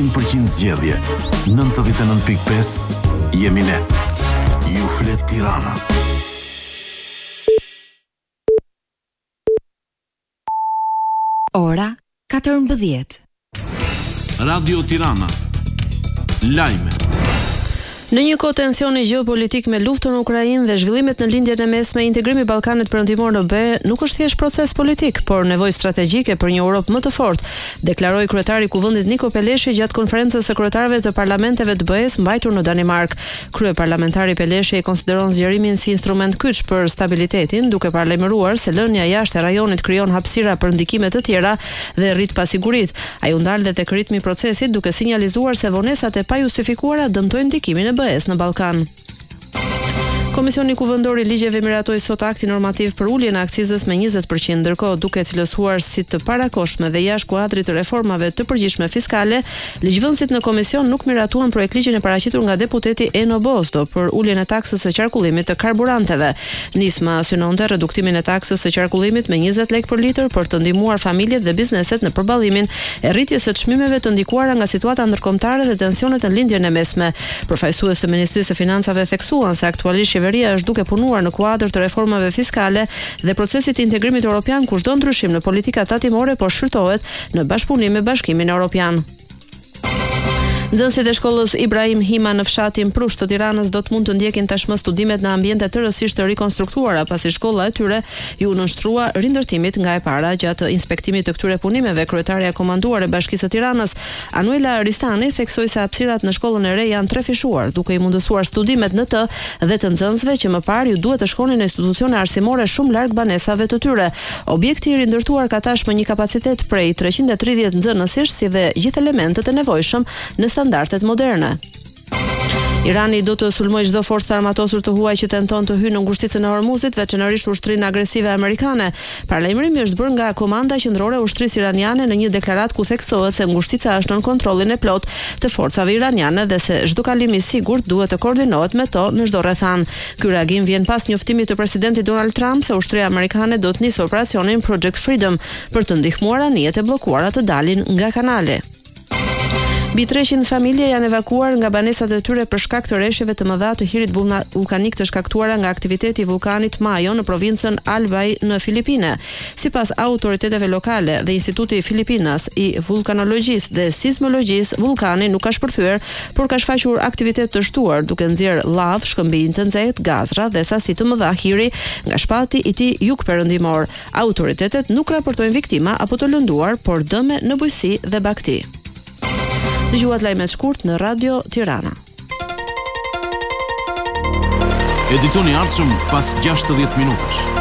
100% zgjedhje. 99.5 jemi ne. Ju flet Tirana. Ora 14. Radio Tirana. Lajme. Në një kohë tensioni gjeopolitik me luftën në Ukrainë dhe zhvillimet në lindjen e mesme, integrimi i Ballkanit Perëndimor në BE nuk është thjesht proces politik, por nevojë strategjike për një Europë më të fortë, deklaroi kryetari i Kuvendit Niko Peleshi gjatë konferencës së kryetarëve të parlamenteve të BE-s mbajtur në Danimark. Kryeparlamentari Peleshi e konsideron zgjerimin si instrument kyç për stabilitetin, duke paralajmëruar se lënia jashtë e rajonit krijon hapësira për ndikime të tjera dhe rrit pasiguritë. Ai u ndal dhe tek ritmi i procesit, duke sinjalizuar se vonesat e pajustifikuara dëmtojnë ndikimin e BE-s në Ballkan. Komisioni Kuvendor i Ligjeve miratoi sot akti normativ për uljen e akcizës me 20%, ndërkohë duke cilësuar si të parakoshme dhe jashtë kuadrit të reformave të përgjithshme fiskale, ligjvënësit në komision nuk miratuan projektligjin e paraqitur nga deputeti Eno Bozdo për uljen e taksës së qarkullimit të karburanteve. Nisma synonte reduktimin e taksës së qarkullimit me 20 lekë për litër për të ndihmuar familjet dhe bizneset në përballimin e rritjes së çmimeve të ndikuara nga situata ndërkombëtare dhe tensionet në lindjen e mesme. Përfaqësues të Ministrisë së Financave theksuan se aktualisht qeveria është duke punuar në kuadër të reformave fiskale dhe procesit të integrimit evropian, ku çdo ndryshim në politikat tatimore po shfrytëohet në bashkëpunim me Bashkimin Evropian. Nxënësit e shkollës Ibrahim Hima në fshatin Prushtë të Tiranës do të mund të ndjekin tashmë studimet në ambiente të rësisht të rikonstruktuara, pasi shkolla e tyre ju nënshtrua rindërtimit nga e para. Gjatë inspektimit të këtyre punimeve, kryetaria komanduar e Bashkisë së Tiranës, Anuela Ristani, theksoi se hapësirat në shkollën e re janë trefishuar, duke i mundësuar studimet në të dhe të nxënësve që më parë ju duhet të shkonin në institucione arsimore shumë larg banesave të tyre. Objekti i rindërtuar ka tashmë një kapacitet prej 330 nxënësish, si dhe gjithë elementët e nevojshëm në standardet moderne. Irani do të sulmojë çdo forcë armatosur të huaj që tenton të hyjë në ngushticën e Hormuzit, veçanërisht ushtrinë agresive amerikane. Paralajmërimi është bërë nga Komanda Qendrore e Ushtrisë Iraniane në një deklaratë ku theksohet se ngushtica është nën kontrollin e plot të forcave iraniane dhe se çdo kalim i sigurt duhet të koordinohet me to në çdo rrethan. Ky reagim vjen pas njoftimit të presidentit Donald Trump se ushtria amerikane do të nisë operacionin Project Freedom për të ndihmuar anijet e bllokuara të dalin nga kanali. Mbi 300 familje janë evakuar nga banesat e tyre për shkak të rreshjeve të mëdha të hirit vulkanik të shkaktuara nga aktiviteti i vulkanit Majo në provincën Albay në Filipine. Sipas autoriteteve lokale dhe Instituti Filipinas i Vulkanologjisë dhe Sismologjisë, vulkani nuk ka shpërthyer, por ka shfaqur aktivitet të shtuar, duke nxjerr lavë, shkëmbijnë të nxehtë, gazra dhe sasi të mëdha hiri nga shpati i tij jugperëndimor. Autoritetet nuk raportojnë viktima apo të lënduar, por dëme në bujqësi dhe bagti. Dëgjuat lajmet shkurt në Radio Tirana. Edicioni i ardhshëm pas 60 minutash.